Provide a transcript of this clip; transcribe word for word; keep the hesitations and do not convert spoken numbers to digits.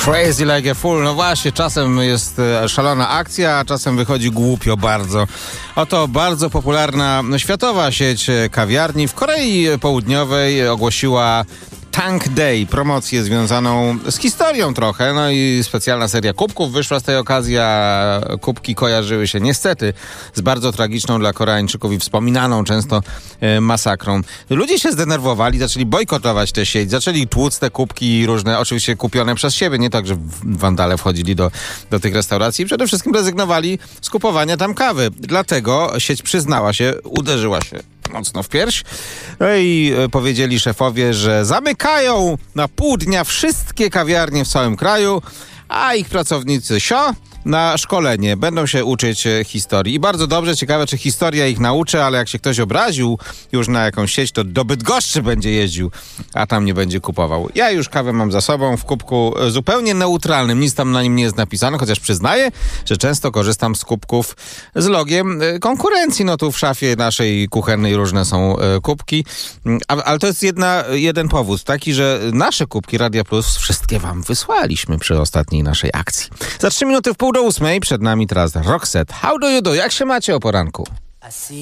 Crazy like a fool. No właśnie, czasem jest szalona akcja, a czasem wychodzi głupio bardzo. Oto bardzo popularna światowa sieć kawiarni w Korei Południowej ogłosiła Tank Day, promocję związaną z historią trochę, no i specjalna seria kubków wyszła z tej okazji, a kubki kojarzyły się niestety z bardzo tragiczną dla Koreańczyków i wspominaną często e, masakrą. Ludzie się zdenerwowali, zaczęli bojkotować tę sieć, zaczęli tłuc te kubki różne, oczywiście kupione przez siebie, nie tak, że wandale wchodzili do, do tych restauracji i przede wszystkim rezygnowali z kupowania tam kawy. Dlatego sieć przyznała się, uderzyła się mocno w pierś. No i powiedzieli szefowie, że zamykają na pół dnia wszystkie kawiarnie w całym kraju, a ich pracownicy sio na szkolenie. Będą się uczyć historii. I bardzo dobrze, ciekawe, czy historia ich nauczy, ale jak się ktoś obraził już na jakąś sieć, to do Bydgoszczy będzie jeździł, a tam nie będzie kupował. Ja już kawę mam za sobą w kubku zupełnie neutralnym. Nic tam na nim nie jest napisane, chociaż przyznaję, że często korzystam z kubków z logiem konkurencji. No tu w szafie naszej kuchennej różne są kubki. Ale to jest jedna, jeden powód, taki, że nasze kubki Radia Plus wszystkie wam wysłaliśmy przy ostatniej naszej akcji. Za trzy minuty w pół do ósmej przed nami teraz Roxette. How do you do? Jak się macie o poranku?